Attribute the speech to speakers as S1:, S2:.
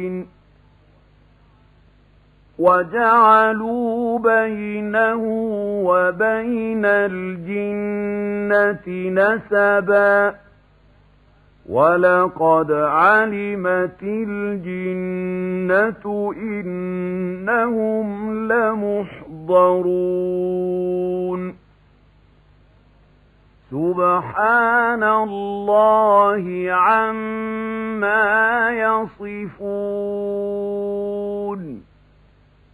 S1: وجعلوا بينه وبين الجنة نسبا ولقد علمت الجنة إنهم لمحضرون سبحان الله عما يصفون